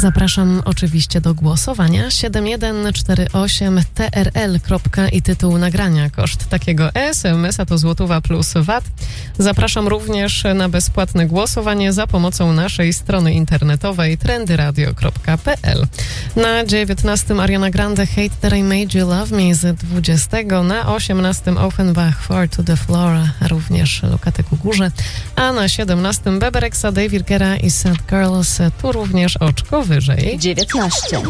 Zapraszam oczywiście do głosowania. 7148 TRL. I tytuł nagrania. Koszt takiego SMS-a to złotówa plus VAT. Zapraszam również na bezpłatne głosowanie za pomocą naszej strony internetowej trendyradio.pl. Na 19 Ariana Grande Hate That I Made You Love Me z 20. Na 18 Offenbach Far to the Floor, również Lokaty Górze. A na 17 Bebe Rexha, David Guetta i Sad Girls, tu również oczko wyżej. 19.